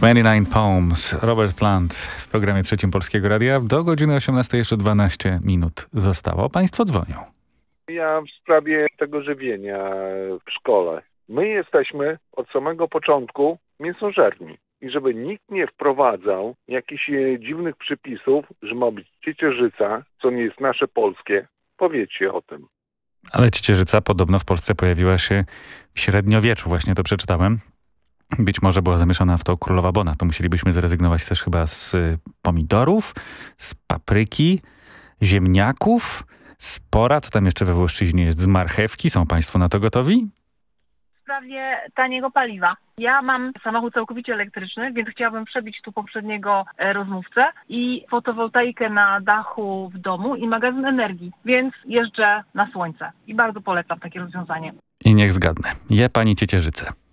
29 Poems, Robert Plant w programie Trzecim Polskiego Radia. Do godziny 18 jeszcze 12 minut zostało. Państwo dzwonią. Ja w sprawie tego żywienia w szkole. My jesteśmy od samego początku mięsożerni. I żeby nikt nie wprowadzał jakichś dziwnych przypisów, że ma być ciecierzyca, co nie jest nasze polskie, powiedzcie o tym. Ale ciecierzyca podobno w Polsce pojawiła się w średniowieczu, właśnie to przeczytałem. Być może była zamieszana w to królowa Bona. To musielibyśmy zrezygnować też chyba z pomidorów, z papryki, ziemniaków, z pora, co tam jeszcze we Włoszczyźnie jest, z marchewki. Są państwo na to gotowi? W sprawie taniego paliwa. Ja mam samochód całkowicie elektryczny, więc chciałabym przebić tu poprzedniego rozmówcę i fotowoltaikę na dachu w domu i magazyn energii, więc jeżdżę na słońce i bardzo polecam takie rozwiązanie. I niech zgadnę. Je pani ciecierzycę.